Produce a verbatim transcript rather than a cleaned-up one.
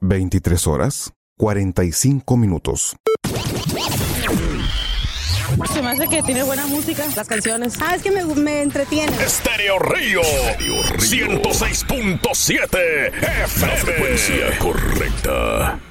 veintitrés horas, cuarenta y cinco minutos. Se me hace que tiene buena música, las canciones. Ah, es que me, me entretiene. Estéreo Río, ciento seis punto siete F M. La frecuencia correcta.